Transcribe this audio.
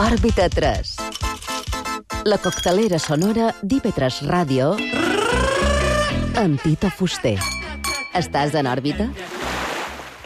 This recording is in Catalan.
Òrbita 3. La coctelera sonora d'IV3 Ràdio amb Tito Fuster. Estàs en òrbita?